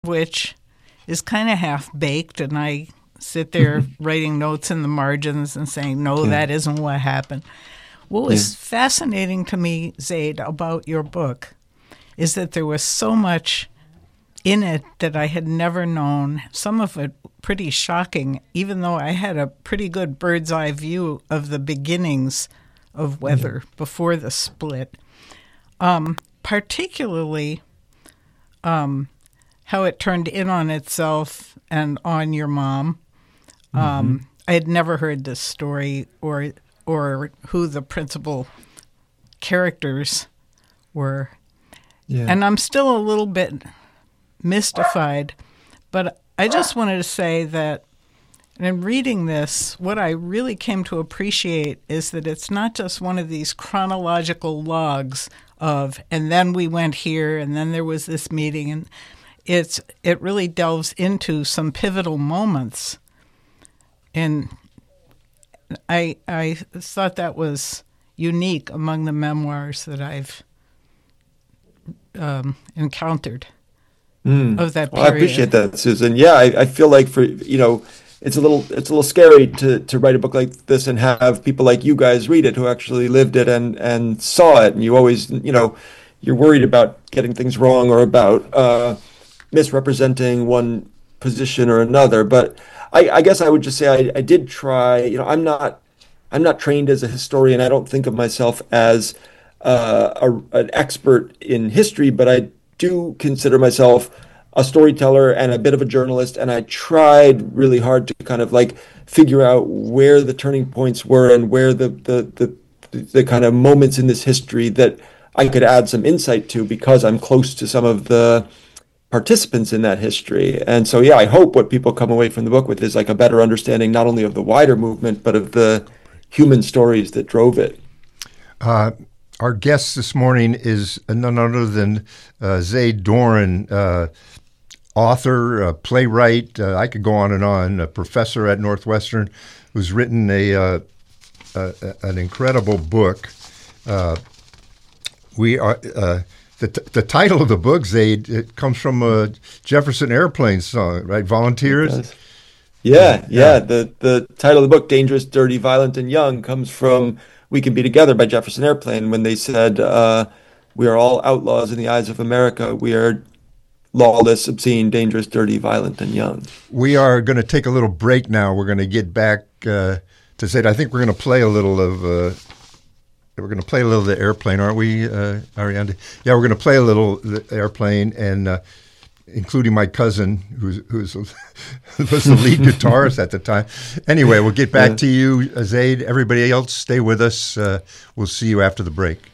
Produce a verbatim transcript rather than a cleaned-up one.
which is kind of half-baked, and I sit there writing notes in the margins and saying, no, yeah. that isn't what happened. What was yeah. fascinating to me, Zaid, about your book is that there was so much in it that I had never known, some of it pretty shocking, even though I had a pretty good bird's eye view of the beginnings of Weather yeah. before the split. Um, particularly um, how it turned in on itself and on your mom. Mm-hmm. Um, I had never heard this story or or who the principal characters were. Yeah. And I'm still a little bit mystified, but I just wanted to say that in reading this, what I really came to appreciate is that it's not just one of these chronological logs of, and then we went here, and then there was this meeting, and it's it really delves into some pivotal moments. And I I thought that was unique among the memoirs that I've um, encountered mm. of that period. Well, I appreciate that, Susan. Yeah, I, I feel like for you know, it's a little it's a little scary to to write a book like this and have people like you guys read it who actually lived it and and saw it. And you always you know you're worried about getting things wrong or about uh, misrepresenting one position or another. But I, I guess I would just say I, I did try. You know, I'm not I'm not trained as a historian. I don't think of myself as uh, a, an expert in history, but I do consider myself a storyteller and a bit of a journalist. And I tried really hard to kind of like figure out where the turning points were and where the the the, the kind of moments in this history that I could add some insight to because I'm close to some of the participants in that history. And so, yeah, I hope what people come away from the book with is like a better understanding not only of the wider movement, but of the human stories that drove it. Uh, our guest this morning is none other than uh, Zaid Doran, uh, author, uh, playwright, uh, I could go on and on, a professor at Northwestern who's written a, uh, uh, an incredible book. Uh, we are... Uh, The, t- the title of the book, Zaid, it comes from a Jefferson Airplane song, right? Volunteers? Yeah, yeah. The, the title of the book, Dangerous, Dirty, Violent, and Young, comes from We Can Be Together by Jefferson Airplane when they said, uh, we are all outlaws in the eyes of America. We are lawless, obscene, dangerous, dirty, violent, and young. We are going to take a little break now. We're going to get back uh, to Zaid. I think we're going to play a little of... Uh, We're going to play a little of the Airplane, aren't we, uh, Ariane? Yeah, we're going to play a little of the Airplane, and uh, including my cousin, who's who's was the lead guitarist at the time. Anyway, we'll get back yeah. to you, Zaid. Everybody else, stay with us. Uh, we'll see you after the break.